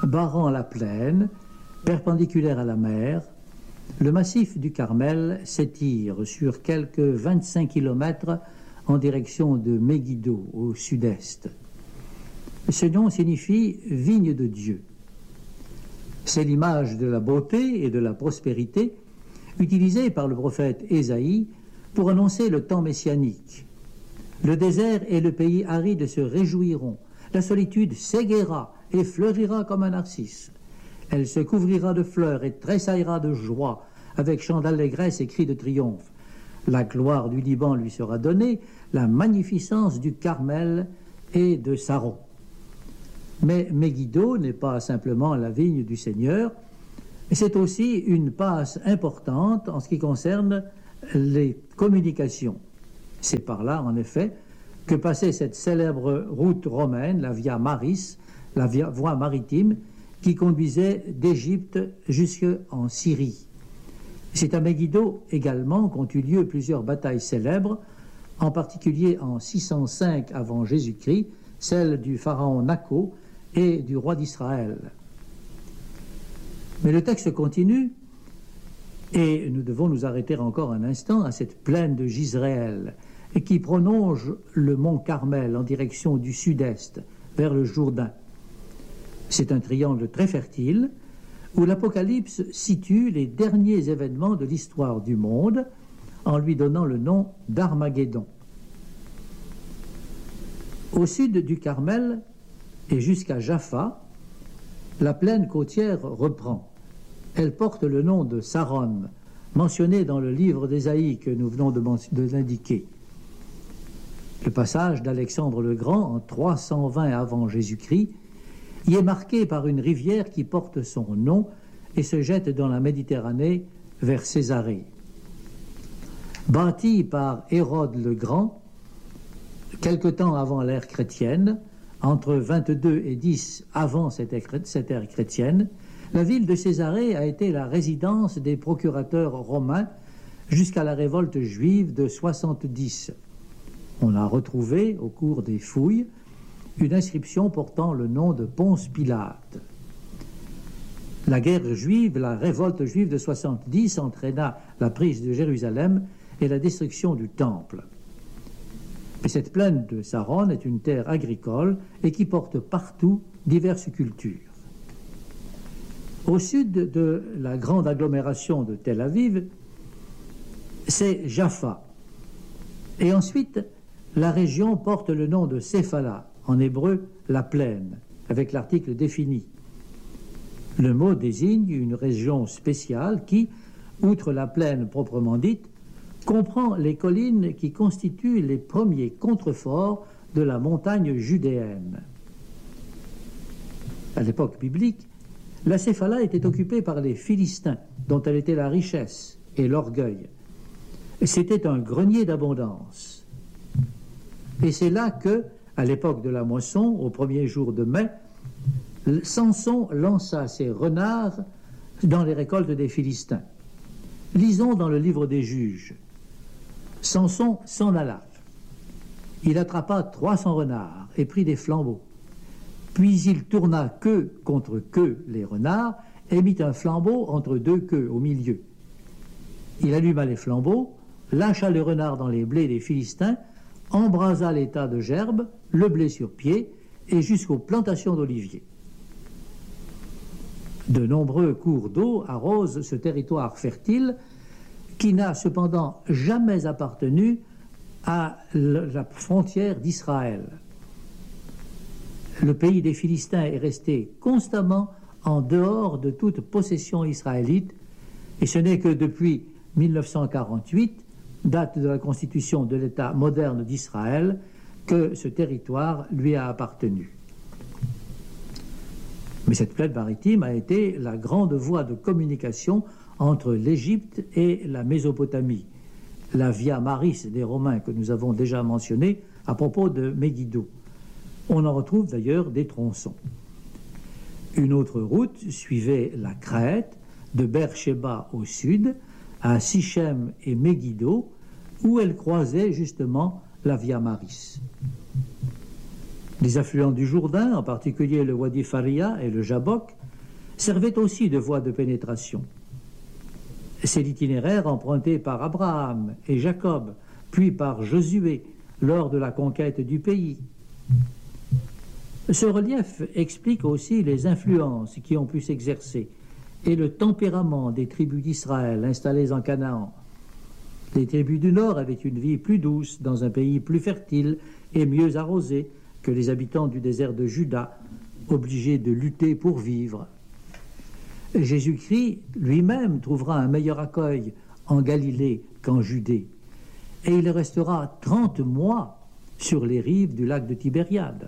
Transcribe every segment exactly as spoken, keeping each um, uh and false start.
Barrant la plaine, perpendiculaire à la mer, le massif du Carmel s'étire sur quelques vingt-cinq kilomètres en direction de Megiddo, au sud-est. Ce nom signifie « vigne de Dieu ». C'est l'image de la beauté et de la prospérité utilisée par le prophète Ésaïe pour annoncer le temps messianique. Le désert et le pays aride se réjouiront, la solitude s'égaiera et fleurira comme un narcisse. Elle se couvrira de fleurs et tressaillera de joie, avec chants d'allégresse et cris de triomphe. La gloire du Liban lui sera donnée, la magnificence du Carmel et de Saron. Mais Megiddo n'est pas simplement la vigne du Seigneur, c'est aussi une passe importante en ce qui concerne les communications. C'est par là, en effet, que passait cette célèbre route romaine, la Via Maris, la via, voie maritime, qui conduisait d'Égypte jusqu'en Syrie. C'est à Megiddo également qu'ont eu lieu plusieurs batailles célèbres, en particulier en six cent cinq avant Jésus-Christ, celle du pharaon Naco et du roi d'Israël. Mais le texte continue, et nous devons nous arrêter encore un instant à cette plaine de Jizréel, qui prolonge le mont Carmel en direction du sud-est, vers le Jourdain. C'est un triangle très fertile, où l'Apocalypse situe les derniers événements de l'histoire du monde, en lui donnant le nom d'Armageddon. Au sud du Carmel et jusqu'à Jaffa, la plaine côtière reprend. Elle porte le nom de Saron, mentionné dans le livre d'Ésaïe que nous venons de, de l'indiquer. Le passage d'Alexandre le Grand en trois cent vingt avant Jésus-Christ y est marqué par une rivière qui porte son nom et se jette dans la Méditerranée vers Césarée. Bâtie par Hérode le Grand, quelque temps avant l'ère chrétienne, entre vingt-deux et dix avant cette ère chrétienne, la ville de Césarée a été la résidence des procurateurs romains jusqu'à la révolte juive de soixante-dix. On a retrouvé, au cours des fouilles, une inscription portant le nom de Ponce Pilate. La guerre juive, la révolte juive de soixante-dix entraîna la prise de Jérusalem et la destruction du temple. Mais cette plaine de Saron est une terre agricole et qui porte partout diverses cultures. Au sud de la grande agglomération de Tel Aviv, c'est Jaffa. Et ensuite, la région porte le nom de Séphala, en hébreu la plaine, avec l'article défini. Le mot désigne une région spéciale qui, outre la plaine proprement dite, comprend les collines qui constituent les premiers contreforts de la montagne judéenne. À l'époque biblique, la Séphala était occupée par les Philistins, dont elle était la richesse et l'orgueil. C'était un grenier d'abondance. Et c'est là que, à l'époque de la moisson, au premier jour de mai, Samson lança ses renards dans les récoltes des Philistins. Lisons dans le livre des Juges. Samson s'en alla. Il attrapa trois cents renards et prit des flambeaux. Puis il tourna queue contre queue les renards et mit un flambeau entre deux queues au milieu. Il alluma les flambeaux, lâcha le renard dans les blés des Philistins, embrasa les tas de gerbes, le blé sur pied et jusqu'aux plantations d'oliviers. De nombreux cours d'eau arrosent ce territoire fertile qui n'a cependant jamais appartenu à la frontière d'Israël. Le pays des Philistins est resté constamment en dehors de toute possession israélite, et ce n'est que depuis mille neuf cent quarante-huit, date de la constitution de l'État moderne d'Israël, que ce territoire lui a appartenu. Mais cette plaine maritime a été la grande voie de communication entre l'Égypte et la Mésopotamie, la Via Maris des Romains que nous avons déjà mentionnée à propos de Megiddo. On en retrouve d'ailleurs des tronçons. Une autre route suivait la Crète, de Beersheba au sud, à Sichem et Megiddo, où elle croisait justement la Via Maris. Les affluents du Jourdain, en particulier le Wadi Faria et le Jabbok, servaient aussi de voie de pénétration. C'est l'itinéraire emprunté par Abraham et Jacob, puis par Josué, lors de la conquête du pays. Ce relief explique aussi les influences qui ont pu s'exercer et le tempérament des tribus d'Israël installées en Canaan. Les tribus du Nord avaient une vie plus douce dans un pays plus fertile et mieux arrosé que les habitants du désert de Juda, obligés de lutter pour vivre. Jésus-Christ lui-même trouvera un meilleur accueil en Galilée qu'en Judée, et il restera trente mois sur les rives du lac de Tibériade.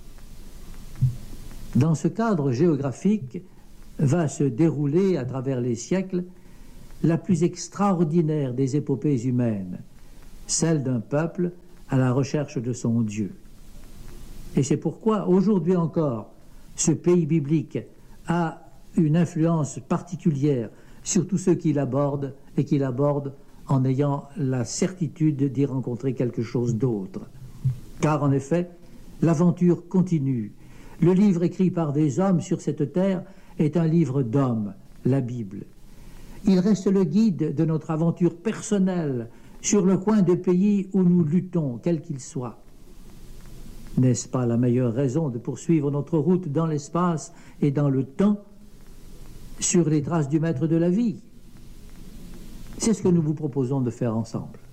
Dans ce cadre géographique va se dérouler à travers les siècles la plus extraordinaire des épopées humaines, celle d'un peuple à la recherche de son Dieu. Et c'est pourquoi, aujourd'hui encore, ce pays biblique a une influence particulière sur tous ceux qui l'abordent et qui l'abordent en ayant la certitude d'y rencontrer quelque chose d'autre. Car en effet, l'aventure continue. Le livre écrit par des hommes sur cette terre est un livre d'hommes, la Bible. Il reste le guide de notre aventure personnelle sur le coin de pays où nous luttons, quel qu'il soit. N'est-ce pas la meilleure raison de poursuivre notre route dans l'espace et dans le temps sur les traces du maître de la vie? C'est ce que nous vous proposons de faire ensemble.